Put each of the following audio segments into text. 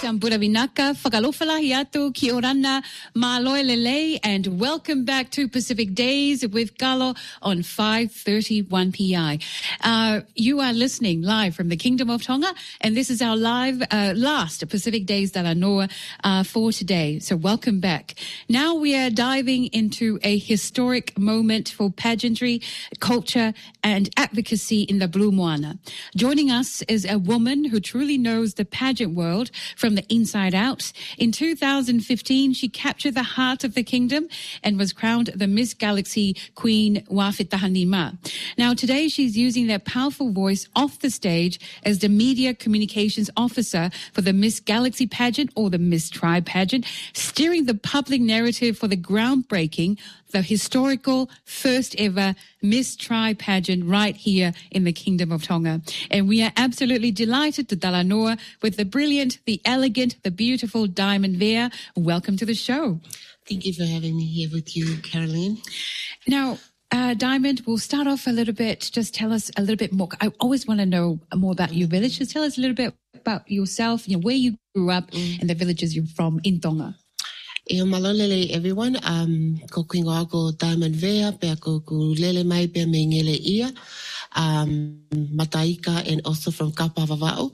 Sambura Vinaka, whakalofalahi atu, ki orana, maloe lele, and welcome back to Pacific Days with Galo on 5:31 PI. You are listening live from the Kingdom of Tonga, and this is our live last Pacific Days Talanoa for today. So welcome back. Now we are diving into a historic moment for pageantry, culture, and advocacy in the Blue Moana. Joining us is a woman who truly knows the pageant world from the inside out. In 2015, she captured the heart of the kingdom and was crowned the Miss Galaxy Queen Wāwhetahanima. Now, today she's using that powerful voice off the stage as the Media Communications Officer for the Miss Galaxy pageant or the Miss Tribe pageant, steering the public narrative for the groundbreaking, the historical first ever Miss Tribe pageant right here in the Kingdom of Tonga. And we are absolutely delighted to Talanoa with the brilliant, the elegant, the beautiful Diamond Vea. Welcome to the show. Thank you for having me here with you, Caroline. Now, Diamond, we'll start off a little bit. Just tell us a little bit more. I always want to know more about your village. Just tell us a little bit about yourself, where you grew up and the villages you're from in Tonga. E malolele everyone, ko kuingoa ko Diamond Vea, pea ko lele mai pea me ngele ia, Mataika, and also from Kapa Vava'o.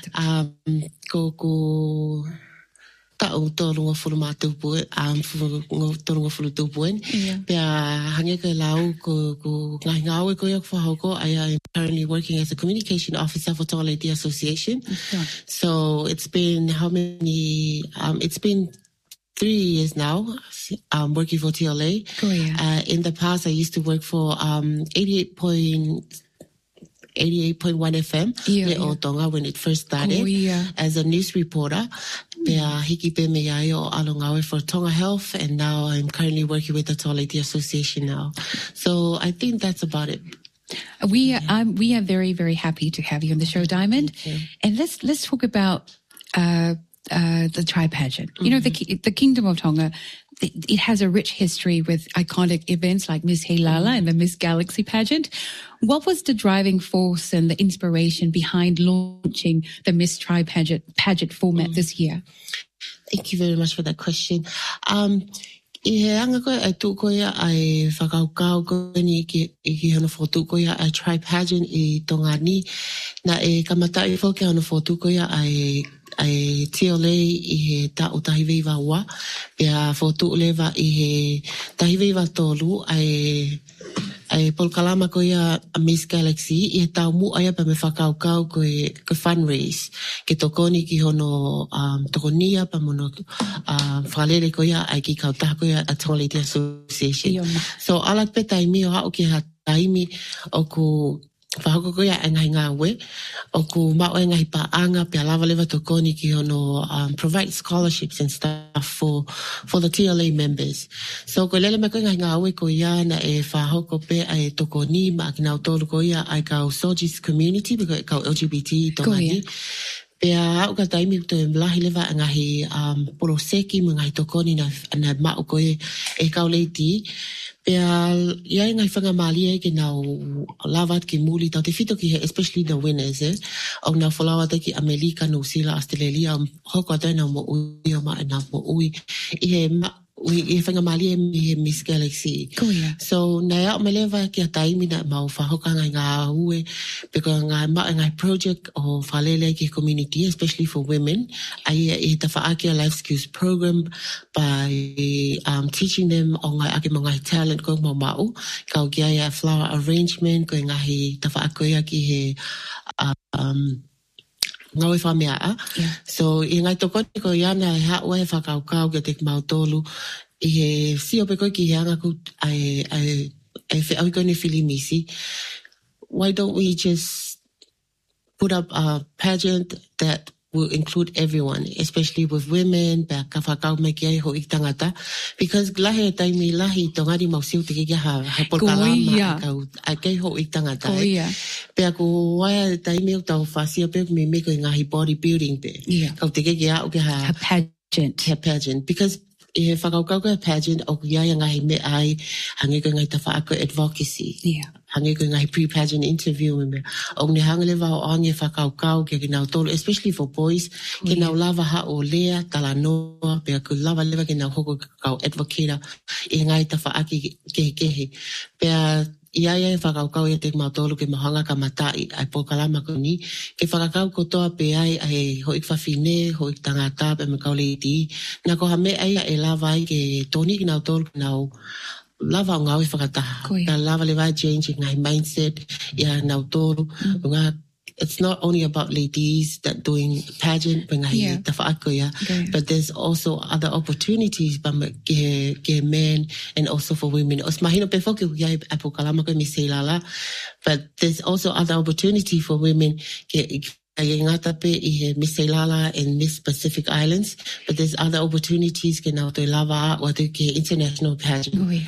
Ko ta'u tōrunga whuru mātupue, tōrunga whuru tupuen. Pea hange ka lau ko ngai ngāwe ko iak whahoko. I am currently working as a communication officer for Tonga Lady Association. So it's been it's been 3 years now, working for TLA. In the past, I used to work for 88.1 FM o Tonga when it first started as a news reporter. Pea hiki pe me ai o alongawe for Tonga Health, and now I'm currently working with the Tonga Lady Association now. So I think that's about it. We are very, very happy to have you on the show, Diamond. And let's talk about the Tribe pageant. You know, the Kingdom of Tonga, it has a rich history with iconic events like Miss Heilala and the Miss Galaxy pageant. What was the driving force and the inspiration behind launching the Miss Tribe pageant format this year? Thank you very much for that question. I he anga koe ai tūkoia ai whakaukau koe ni ki hana whotūkoia ai Tribe pageant I Tongani. Na e kamatai whoke hana whotūkoia ai TLA I he tau tahiweiwa ua. Pea whotūlewa I he tahiweiwa tōlu ai polkalama koia a Miss Galaxy I he tau mu aia pa me whakaukau koe fundraise. Ke tokoni ki hono tokonia pa mono whalere koia ai ki kautaha koia a Tonga Lady Association. So ala pe taimi o hao ki ha taimi o ku whahoko koia e ngai ngāwe o ku mao e ngai paanga pia lava lewa tokoni ki hono provide scholarships and stuff for the TLA members. So ko lele me koe ngai ngāwe koia na e whahoko pe ai tokoni ma ki nau tōru koia ai kau Sojis community because kau LGBT tongani. Pea au ka taimi to e mlahi lewa ngahi poroseki mo ngai tokoni na mao koe e kau leiti. Pea ia ngai whangamali e ke nau lawat ki muli tau te whito ki he, especially the winners, o nau whalawa te ki Amerika, New Zealand, Australia, hoko atai nau mo ui o maa nau mo ui. I he whangamali e mi he Miss Galaxy. So nai au me lewa ki a taimi na mau whahoka ngai ngā ue, peko ngai maa ngai project o whalele ki community, especially for women. Ai e ta whaake a life skills program by teaching them o ngai ake mo ngai talent ko mo mau. Kau ki ai a flower arrangement, ko ngahi ta whaakoia ki he ngawe whamea. So I ngai tokoni ko iana e haua e whakaukau ke te mau tolu. I he sio pe koe ki he anga ku ai whiau koe ne whilimisi. Why don't we just put up a pageant that will include everyone, especially with women, pea ka whakau me ki ai ho I tangata. Because lahi e taimi lahi tongari mau siu te ki ha polkalama ai kei ho I tangata. Pea ko waia e taimi o tau whasia pe me me koe ngahi bodybuilding pe. Kau te ki au ke ha pageant. Because I he whakaukau koe pageant o ki ai ngahi me ai hange koe ngai ta whaako advocacy. hangi ko ngai pre-pageant interview me. O ne hanga le wao ange whakaukau ke nau tolu, especially for boys, ke nau lava ha o lea, tala noa, pea ku lava lewa ke nau hoko kau advocate I ngai ta whaaki kehe. Pea ia whakaukau te mautolu ke mahanga ka matai ai pokalama ko ni. Ke whakakau ko toa pe ai hoik whawhine, hoik tangata pe me kaule iti. Na ko hame ai e lava ai ke toni ki nau tolu ki nau lava o ngau I whakataha. Ka lava le vai change ngai mindset ia nau tolu. It's not only about ladies that doing pageant, but there's also other opportunities for men and also for women. But there's also other opportunity for women. In Miss Pacific Islands, but there's other opportunities or international pageant.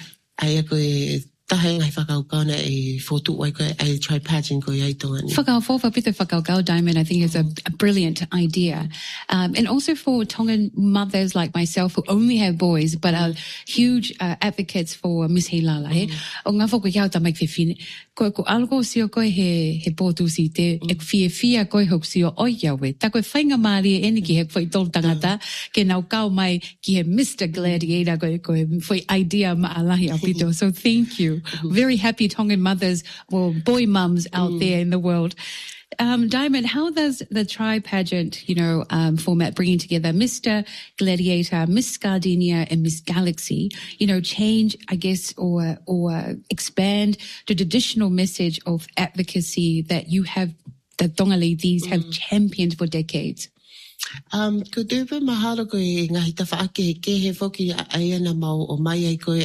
Tahe ngai whakaukau na e whotu wai koe ai try pageant ko iai tonga ni. Whakauwhawha pita whakaukau, Diamond, I think is a brilliant idea. And also for Tongan mothers like myself who only have boys but are huge advocates for Miss Heilala. O ngā whako kiau ta mai whiwhine. Ko algo sio koe he pōtu si te e whia koe hok sio oi iawe. Ta koe whainga maari e ki he whai tolu tangata ke nau kau mai ki he Mr. Gladiator koe whai idea maalahi au pito. So thank you. Very happy Tongan mothers or boy mums out there in the world. Diamond, how does the tri-pageant, format bringing together Mr. Gladiator, Miss Gardenia and Miss Galaxy, change, I guess, or expand the traditional message of advocacy that Tonga ladies have championed for decades? Ko tewe mahalo ko ngahi ta whaake ke he whoki ai ana mau o mai ai koe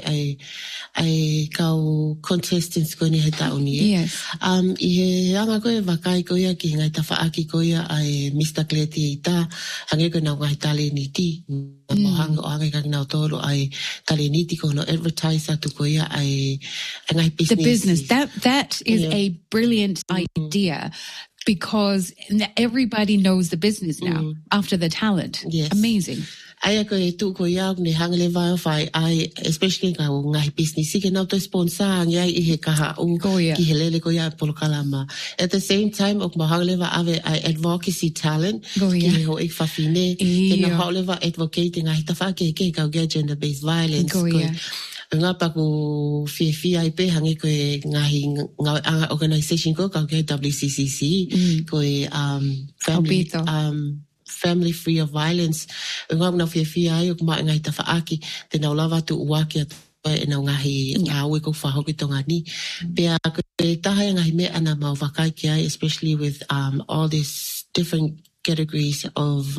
ai kau contestants ko ni he tauni. Yes. I he anga koe wakai koe ki ngai ta whaake koe ai Mr. Gladiator hange ko nau ngahi tale ni ti. Mohanga o hange kaki nau tolo ai tale ni ti ko no advertiser tu koe ai ngai business. The business. That is a brilliant idea. Because everybody knows the business now after the talent. Yes. Amazing. Ai ko e tu ko ia ne hangele vai fai ai especially ka ngai business ke na to sponsor ngai I he ka o ki helele ko ia polokalama. At the same time ok mahangele va ave ai advocacy talent ki ho ik fafine ke na hangele advocate ngai ta fa ke ka gender based violence ko nga pa ko fi pe hangi ko ngahi nga organization ko ka WCCC ko family free of violence nga na fi ai ko ma ngai ta fa aki te na lava tu waki na ngahi nga we ko fa ho ki tonga ni pe ko ta ha ngahi me ana ma vakai ki especially with all these different categories of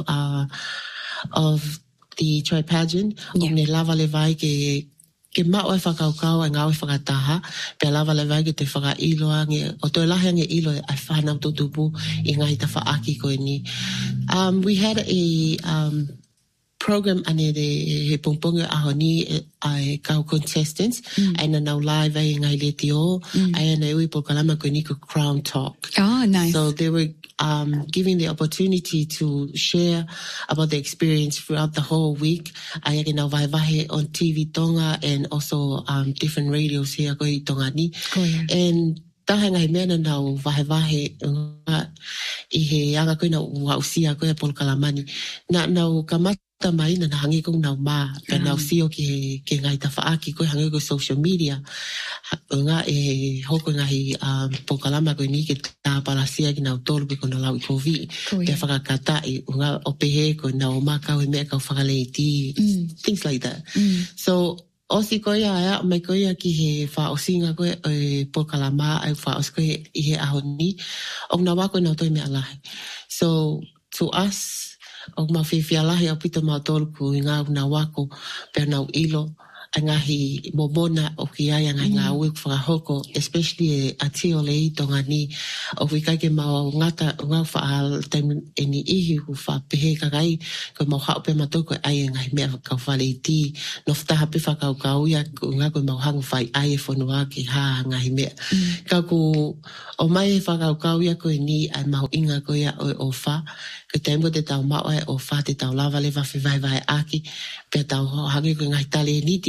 the tri pageant ne lava le vai ke mao e whakaukau e ngau e whakataha, pe lava le vai ke te whakailoa o toi lahe nge ilo ai whanau tutupu I ngai ta whaaki koe ni. We had a program ane he pongponga ahoni ai kau contestants and now live ai ngai leti o ai na ui pokalama koe ni ko Crown Talk. Oh, nice. So they were giving the opportunity to share about the experience throughout the whole week. I now vai on TV Tonga and also different radios here ko I Tonga ni. And taha ngai mena nau vahe I he anga koe na wausia koe polkalamani. Na nau kamata mai na hangi kong nau ma ka nau sio ki ngai ta whaaki koe hangi ko social media nga e hoko ngahi pokalama koe ni ke tā palasia ki nau tolu pe kona lau I COVID te whakakatai nga opehe ko nau makau e mea kau whakaleiti things like that. So osi koe aia mai koe ki he wha osinga koe e pokalama ai wha osi koe I he ahoni o nga wako nau toi mea lahi. So to us o mawhiwhia lahi au pita mautolku I ngā una wako pe nau ilo a ngahi momona o ki ai ngā uik whakahoko, especially e atio le I tonga ni o wikai ke mau ngata ngā whaal taim e ni ihi hu whapehe kakai ko mau hao pe matoko ai ngai mea kau whale I ti no whtaha pe whakau kau ia ngā koe mau hangu whai ai e whanua ki haa ngahi mea. Kau ko o mai e whakau kau ia koe ni ai mau inga koe ia o wha ke taimo te tau mau e o wha te tau lava le whawhi vai aki pe tau hangi koe ngai tale ni ti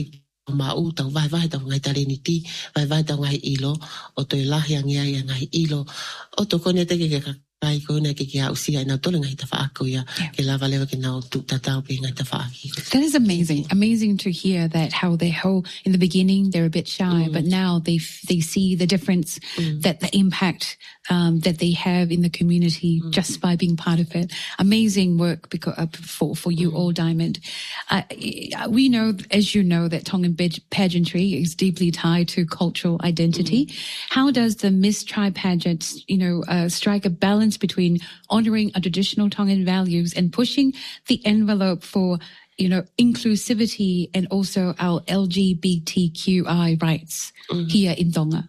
mau tau vai tau ngai tareniti, vai tau ngai ilo, o toi lahi angia ia ngai ilo, o to kone te ke kai kone ke au sia ina tole ngai ta whaako ia, ke lava lewa ke nao tu tatau pe ngai ta whaaki. That is amazing. Amazing to hear that how they whole, in the beginning, they're a bit shy, but now they see the difference, that the impact that they have in the community just by being part of it. Amazing work for you all, Diamond. We know, as you know, that Tongan pageantry is deeply tied to cultural identity. How does the Miss Tri pageant, strike a balance between honouring our traditional Tongan values and pushing the envelope for inclusivity and also our LGBTQI rights here in Tonga?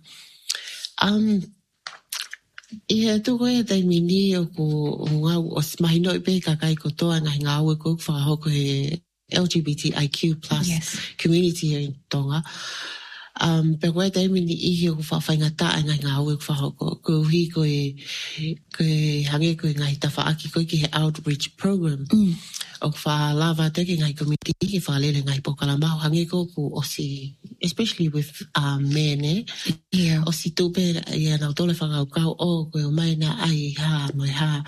Ia tuko e tai mini o ko ngau o smahino I pe ka kai ko toa ngai ngau e ko whakahoko he LGBTIQ+ community here in Tonga. Pe koe tai mini ihi o ko whawhaingata ngai ngau e ko whakahoko. Ko hui ko e hange ko ngai ta whaaki ko ki he outreach program. O ko whalava te ki ngai community ki whalele ngai pokalamau hange ko osi, especially with men, o si tupe ia nau tole whakaukau o koe o mai na ai ha mai ha.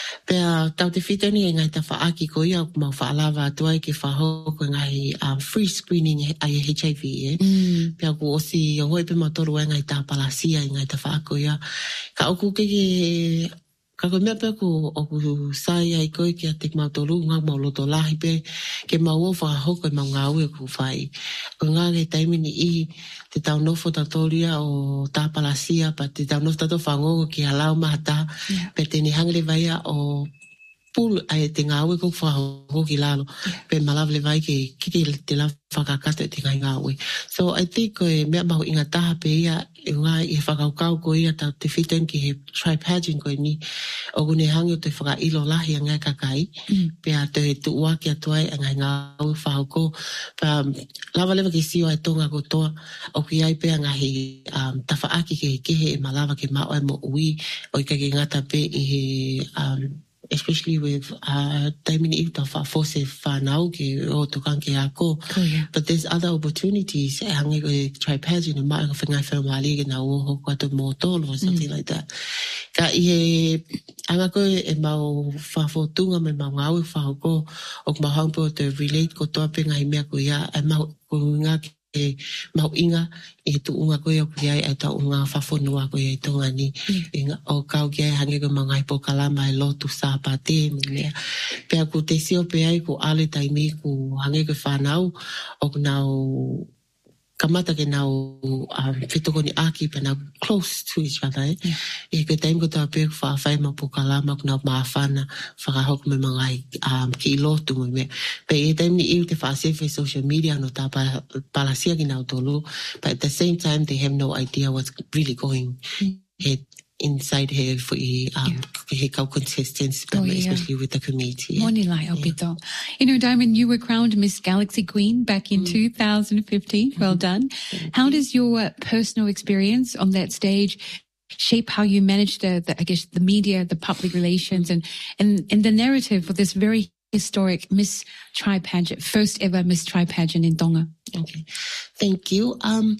Pea tau te whita ni ngai ta whaaki ko ia o mau whaalava atuai ki whahoko ngai free screening ai HIV Pea ko osi o hoi pe matoru ngai ta palasia ngai ta whaako ia. Ka oku ke ka ko mea pe ko o ku sai ai koe ki a te mautolu ngā mau loto lahi pe ke mau o whakahoko e mau ngā ue ku whai. Ko ngā ngai taimini I te tau nofo tatoria o tā palasia pa te tau nofo tato whangongo ki halau mahata pe te ni hangre vaia o pul ai te ngā ue ko whakahoko ki lalo pe malawle vai ke kiki te la whakakata te ngai ngā ue. So I think ko e mea mahu inga taha pe ia e ngā I whakaukau ko ia tau te whiten ki he tri-pageant ko ni o kune hangi o te whakailo lahi a ngai kakai pe a te tu ua ki atuai a ngai ngā ue whakauko pa lava lewa ki sio ai tonga ko toa o ki ai pe a ngahi tawhaaki ke kehe e malawa ke mao e mo ui o I kake ngata pe I he especially with taimini I ta whafose whanau ke o tokan ke ako. But there's other opportunities e hangi ko e tri-pageant e mai ka whengai whenamali ke na uoho ko ato mōtolo or something like that. Ka I he anga ko e mau whafotunga me mau ngau e whahoko o mau hangpo te relate ko toa pe ngai mea ko ia e mau ko ngā e mau inga e tu unga koe o kiai e tau unga whafonua koe e tonga ni o kau kia e hange ko mangai po kalama e lotu sāpa te mea. Pea ko te sio pe ai ko ale taimi ko hange ko whanau o nau kamata ke nau whitoko ni aki pe nau close to each other e ke taimi ko tau pe ko whawhai ma po kalama ko nau maawhana whakahok me mangai ki lotu me mea. Pe e taimi ni iu te whaasewe social media no tā palasia ki nau tolu, but at the same time they have no idea what's really going inside here for kau contestants, especially with the community. Diamond, you were crowned Miss Galaxy Queen back in 2015. Well done. How does your personal experience on that stage shape how you manage the media, the public relations, and the narrative for this very historic Miss Tri pageant, first ever Miss Tri pageant in Tonga? Okay, thank you.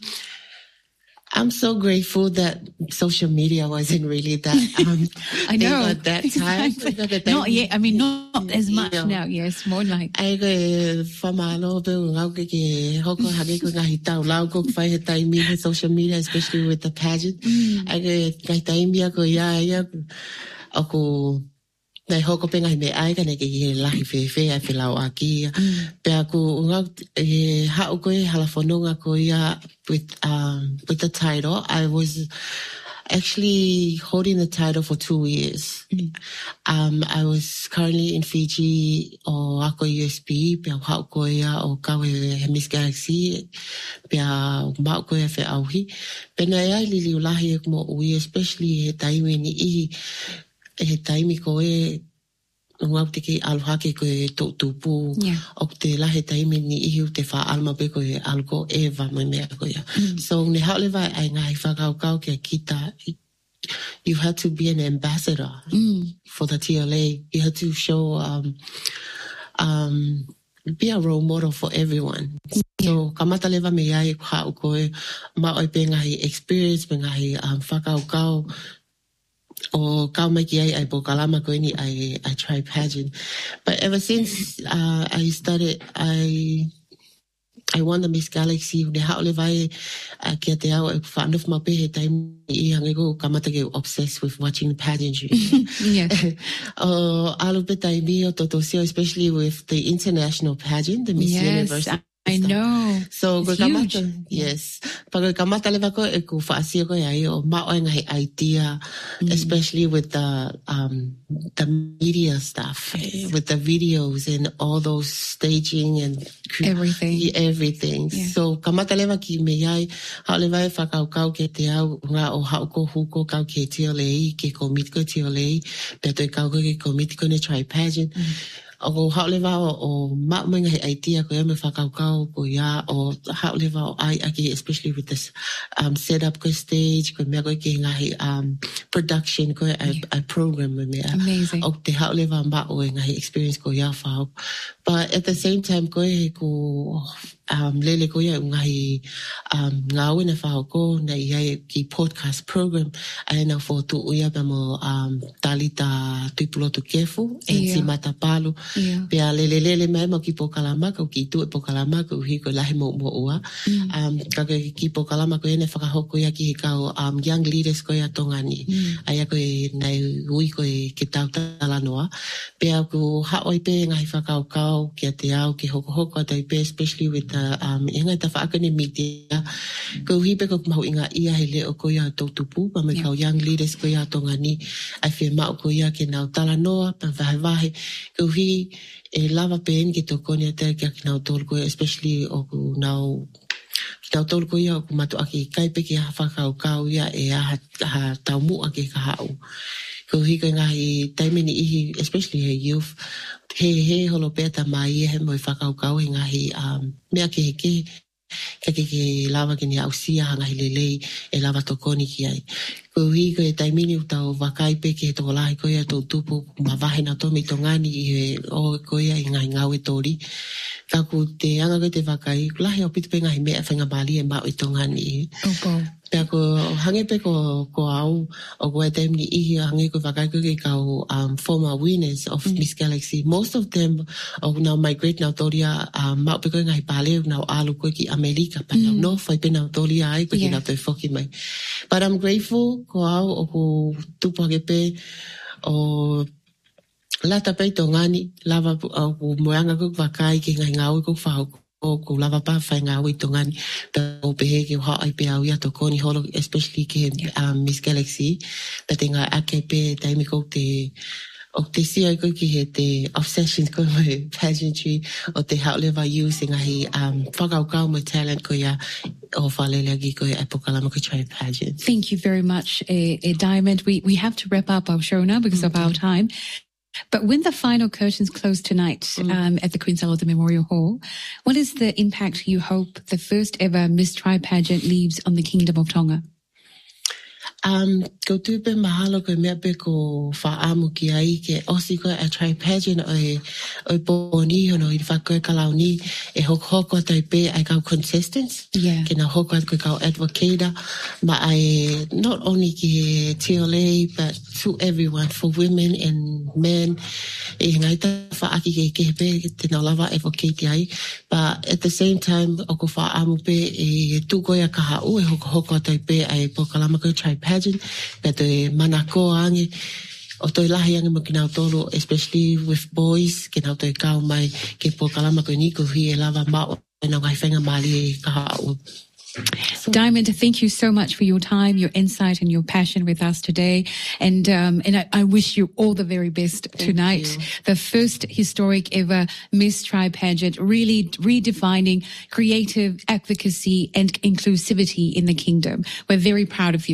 I'm so grateful that social media wasn't really that. I know at that time. Exactly. Not yet. I mean, not as much now. Yes, more like. I go whamalo pe ngau ke hoko hake ko ngahi tau lau ko whai he taimi he social media, especially with the pageant. I go ngai taimi ako ia ako nei hoko pe ngahi me ai ka nei ke he lahi whewhe ai whilau a kia. Pe ako ngau hao koe halafononga ko ia with the title. I was actually holding the title for 2 years. I was currently in Fiji o ako USB, pe hao koe ia o kawe he Miss Galaxy, pe mao koe whe auhi. Pe nei ai lili ulahi e mo ui, especially he taimi ni ihi he taimi ko e ngau te ki aluhake ko e tupu o te lahe taimi ni ihi te wha alma pe ko e alko eva mai mea ko ia. So ne hao lewa ai ngai whakau ke kita, you had to be an ambassador for the TLA. You had to show be a role model for everyone. So, kamata lewa me iai hao koe, ma oi pe ngahi experience, pe ngahi whakaukau, o kau mai ki ai po kalama koe ni I tried pageant. But ever since I started, I won the Miss Galaxy. Ne hao le vai kia te ao e whanuf ma pe he taimi I hange ko kamata ke obsessed with watching pageantry. Yes. Alu pe taimi o totosio, especially with the international pageant, the Miss Universe. I know. So it's huge. Huge. Yes. Pag kamata lewa ko e ku whaasio ko ai o mao ngahi idea, especially with the media stuff, with the videos and all those staging and everything. Yeah. So kamata lewa ki me ai hao lewa e whakaukau ke te au ngā o hao ko huko kau ke te olei, ke komiti ko te olei, pe toi kau ko ke komiti ko ne try pageant. O hao lewa o maʻumenga he idea ko ia me whakaukau ko ia o hao lewa o ai aki, especially with this setup ko stage, ko mea ko ke ngahi production ko a program me mea. Amazing. O te hao lewa maʻu e ngahi experience ko ia whao. But at the same time ko e ko lele ko ia ngahi ngāwe na whao ko na ia ki podcast program ai na whotu uia pa mo Talita Tuipulotu Kefu e si mata palu. Pea lele mai mo ki Pokalamaka, ki tu e Pokalamaka, uhi ko lahi mo ua. Kaka ki Pokalamaka ene whakahoko ia ki he kau young leaders ko ia tongani. Aia ko e nei ui ko e ke tau talanoa. Pea ko haoi pe ngahi whakaukau kia te au ke hoko atai pe, especially with the inga ta whaakane media. Ko uhi pe ko mahu inga ia he leo ko ia tau tupu, pa me kau young leaders ko ia tongani. Ai whi mau ko ia ke nau talanoa, pa vahe. Ko uhi e lava pen ki to kone te ki nau tolu ko, especially o ku nau tolu ko ia o ku matu aki kaipe ki whakaukau ia e ha tau mua ke ka hau. Ko hiko ngahi taimeni ihi, especially he youth, he holo peta mai he moi whakaukau he ngahi mea ke lava ki ni ausia hanga hi lelei e lava tokoni ki ai. Ko hiko e taimini u tau wakaipe ki he toko lahi ko ia tau tupu ma wahe na tomi tongani I he o ko ia I ngai ngau e tori. Kaku te anga ko te wakai, lahi o pitu pe ngahi mea whenga mali e mau I tongani. Pea ko hange pe ko au o koe taimini ihi hange ko wakai ko ke kau former winners of Miss Galaxy. Most of them o now migrate now toria mau pe ko ngahi pale now alu ko ki Amerika pa now no fai pe now toria ai ko ki now toi foki mai. But I'm grateful ko au o ko tupu hange pe o lata pei tongani lava o moanga ko wakai ki ngai ngau ko whao o ko lava pa whai ngau I tongani o pehe ki hoa ai pe au ia tokoni holo, especially ki Miss Galaxy, pe te ngā ake pe taimi ko o te sia ko ki he te obsession ko me pageantry o te hao lewa using ngahi whakaukau mo talent ko ia o whalele agi ko ia Pokalamaka Try Pageant. Thank you very much, Diamond. We have to wrap up our show now because of our time. But when the final curtains close tonight at the Queen Salota Memorial Hall, what is the impact you hope the first ever Miss Try Pageant leaves on the Kingdom of Tonga? Ko tupe mahalo ko mea pe ko whaamu ki ai ke osi ko a Try Pageant o pōni hono I whakoe kalau ni e hoko tai pe ai kau contestants. Ke na hoko ko kau advocator ma ai not only ki TLA but to everyone, for women and men. E ngai ta whaaki ke pe te na lava advocate ai. But at the same time o ko whaamu pe e tukoia kahau e hoko tai pe ai Pokalamaka Try Pageant, pe te manako ange o toi lahi ange mo ki nau tolo, especially with boys, ki nau toi kau mai ke Pokalamaka ni ko hi e lava mao e nau ngai whenga mali e kahau. Diamond, thank you so much for your time, your insight and your passion with us today. And I wish you all the very best tonight. The first historic ever Miss Try Pageant, really redefining creative advocacy and inclusivity in the kingdom. We're very proud of you.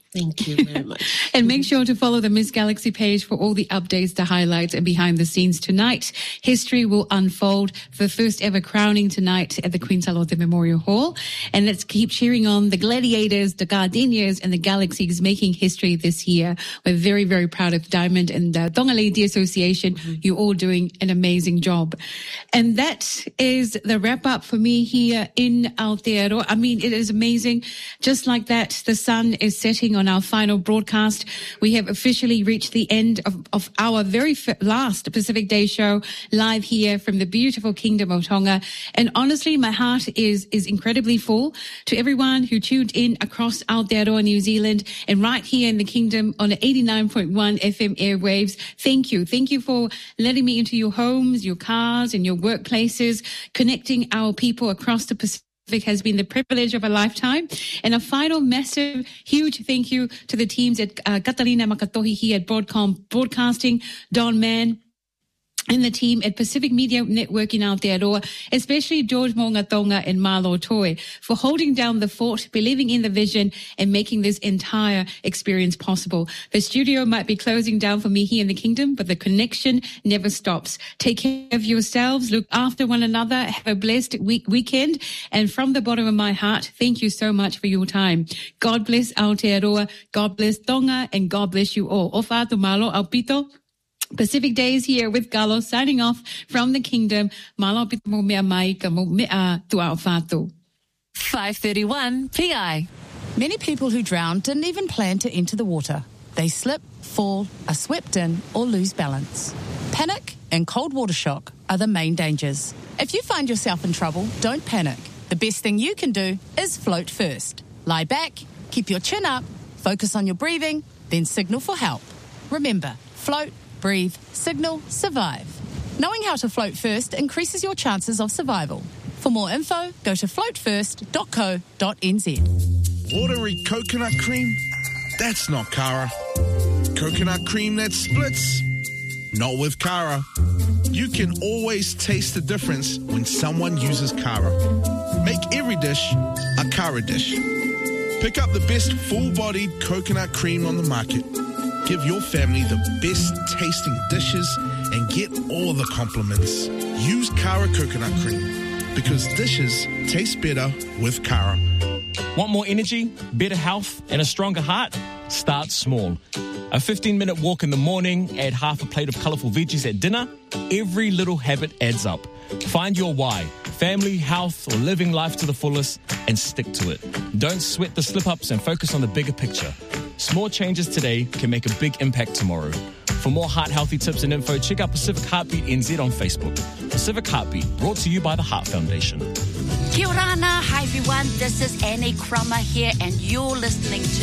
Thank you very much. And make sure to follow the Miss Galaxy page for all the updates, the highlights, and behind the scenes tonight. History will unfold for the first ever crowning tonight at the Queen Charlotte Memorial Hall. And let's keep cheering on the Gladiators, the Gardenias, and the Galaxies making history this year. We're very, very proud of Diamond and Tonga Lady Association. You're all doing an amazing job. And that is the wrap up for me here in Aotearoa. I mean, it is amazing. Just like that, the sun is setting on our final broadcast. We have officially reached the end of our very last Pacific Day show live here from the beautiful Kingdom of Tonga. And honestly, my heart is incredibly full. To everyone who tuned in across Aotearoa, New Zealand, and right here in the Kingdom on the 89.1 FM airwaves, thank you. Thank you for letting me into your homes, your cars, and your workplaces, connecting our people across the Pacific. Has been the privilege of a lifetime. And a final massive, huge thank you to the teams at Katarina Makatohi here at Broadcasting, Don Mann, and the team at Pacific Media Network in Aotearoa, especially George Mongatonga and Marlo Toi, for holding down the fort, believing in the vision, and making this entire experience possible. The studio might be closing down for me here in the Kingdom, but the connection never stops. Take care of yourselves, look after one another, have a blessed weekend, and from the bottom of my heart, thank you so much for your time. God bless Aotearoa, God bless Tonga, and God bless you all. Ofa tu malo, Aupito. Pacific Days here with Galo, signing off from the Kingdom. Malo pito mo mea mai ka mo mea tu ao fatu. 5:31 PI. Many people who drown didn't even plan to enter the water. They slip, fall, are swept in, or lose balance. Panic and cold water shock are the main dangers. If you find yourself in trouble, don't panic. The best thing you can do is float first. Lie back, keep your chin up, focus on your breathing, then signal for help. Remember, float, breathe, signal, survive. Knowing how to float first increases your chances of survival. For more info, go to floatfirst.co.nz. Watery coconut cream? That's not Cara. Coconut cream that splits? Not with Cara. You can always taste the difference when someone uses Cara. Make every dish a Cara dish. Pick up the best full-bodied coconut cream on the market. Give your family the best tasting dishes and get all the compliments. Use Cara coconut cream because dishes taste better with Cara. Want more energy, better health, and a stronger heart? Start small. A 15-minute walk in the morning, add half a plate of colourful veggies at dinner. Every little habit adds up. Find your why, family, health, or living life to the fullest, and stick to it. Don't sweat the slip-ups and focus on the bigger picture. Small changes today can make a big impact tomorrow. For more heart-healthy tips and info, check out Pacific Heartbeat NZ on Facebook. Pacific Heartbeat, brought to you by the Heart Foundation. Kia ora, hi everyone, this is Annie Cromer here, and you're listening to